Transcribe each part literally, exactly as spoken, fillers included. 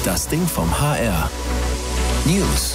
Das Ding vom H R. News.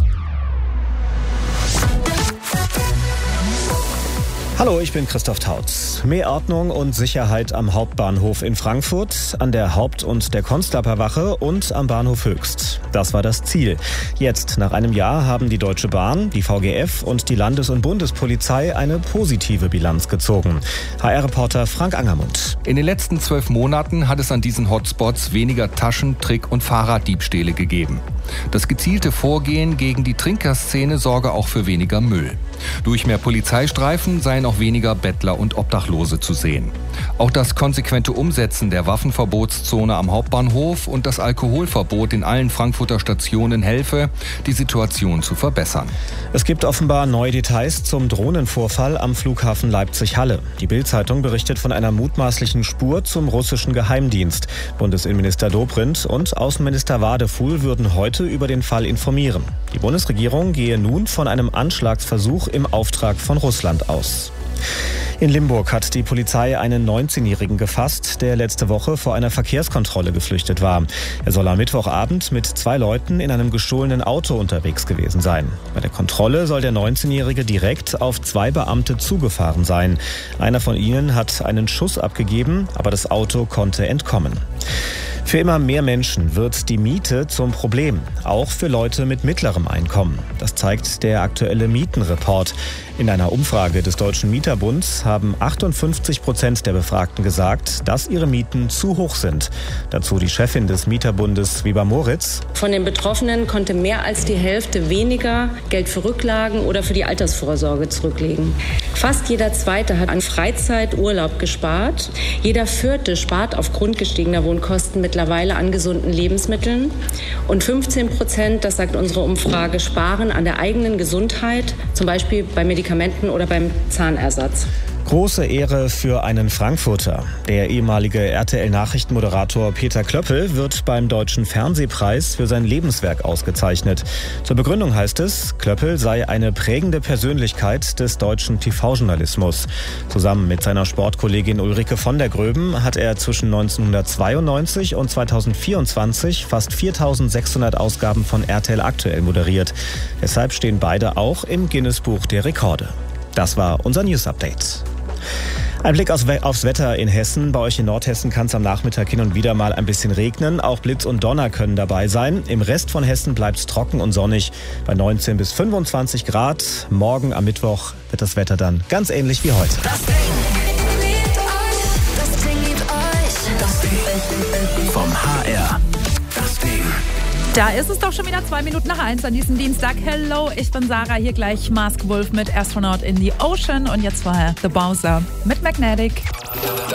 Hallo, ich bin Christoph Tautz. Mehr Ordnung und Sicherheit am Hauptbahnhof in Frankfurt, an der Haupt- und der Konstablerwache und am Bahnhof Höchst. Das war das Ziel. Jetzt, nach einem Jahr, haben die Deutsche Bahn, die V G F und die Landes- und Bundespolizei eine positive Bilanz gezogen. H R-Reporter Frank Angermund. In den letzten zwölf Monaten hat es an diesen Hotspots weniger Taschen-, Trick- und Fahrraddiebstähle gegeben. Das gezielte Vorgehen gegen die Trinkerszene sorge auch für weniger Müll. Durch mehr Polizeistreifen seien auch weniger Bettler und Obdachlose zu sehen. Auch das konsequente Umsetzen der Waffenverbotszone am Hauptbahnhof und das Alkoholverbot in allen Frankfurter Stationen helfe, die Situation zu verbessern. Es gibt offenbar neue Details zum Drohnenvorfall am Flughafen Leipzig-Halle. Die Bild-Zeitung berichtet von einer mutmaßlichen Spur zum russischen Geheimdienst. Bundesinnenminister Dobrindt und Außenminister Wadefuhl würden heute über den Fall informieren. Die Bundesregierung gehe nun von einem Anschlagsversuch im Auftrag von Russland aus. In Limburg hat die Polizei einen neunzehnjährigen gefasst, der letzte Woche vor einer Verkehrskontrolle geflüchtet war. Er soll am Mittwochabend mit zwei Leuten in einem gestohlenen Auto unterwegs gewesen sein. Bei der Kontrolle soll der neunzehnjährige direkt auf zwei Beamte zugefahren sein. Einer von ihnen hat einen Schuss abgegeben, aber das Auto konnte entkommen. Für immer mehr Menschen wird die Miete zum Problem, auch für Leute mit mittlerem Einkommen. Das zeigt der aktuelle Mietenreport. In einer Umfrage des Deutschen Mieterbunds haben achtundfünfzig Prozent der Befragten gesagt, dass ihre Mieten zu hoch sind. Dazu die Chefin des Mieterbundes, Weber Moritz. Von den Betroffenen konnte mehr als die Hälfte weniger Geld für Rücklagen oder für die Altersvorsorge zurücklegen. Fast jeder Zweite hat an Freizeiturlaub gespart. Jeder Vierte spart aufgrund gestiegener Wohnkosten mittlerweile an gesunden Lebensmitteln. Und fünfzehn Prozent, das sagt unsere Umfrage, sparen an der eigenen Gesundheit, zum Beispiel bei Medikamenten oder beim Zahnersatz. Große Ehre für einen Frankfurter. Der ehemalige R T L-Nachrichtenmoderator Peter Klöppel wird beim Deutschen Fernsehpreis für sein Lebenswerk ausgezeichnet. Zur Begründung heißt es, Klöppel sei eine prägende Persönlichkeit des deutschen T V-Journalismus. Zusammen mit seiner Sportkollegin Ulrike von der Gröben hat er zwischen neunzehnhundertzweiundneunzig und zweitausendvierundzwanzig fast viertausendsechshundert Ausgaben von R T L Aktuell moderiert. Deshalb stehen beide auch im Guinness-Buch der Rekorde. Das war unser News-Update. Ein Blick aufs Wetter in Hessen. Bei euch in Nordhessen kann es am Nachmittag hin und wieder mal ein bisschen regnen. Auch Blitz und Donner können dabei sein. Im Rest von Hessen bleibt es trocken und sonnig bei neunzehn bis fünfundzwanzig Grad. Morgen am Mittwoch wird das Wetter dann ganz ähnlich wie heute. Das Ding liebt euch. Das Ding liebt euch. Das Ding vom H R. Das Ding. Da ist es doch schon wieder zwei Minuten nach eins an diesem Dienstag. Hello, ich bin Sarah, hier gleich Mask Wolf mit Astronaut in the Ocean und jetzt vorher The Bowser mit Magnetic.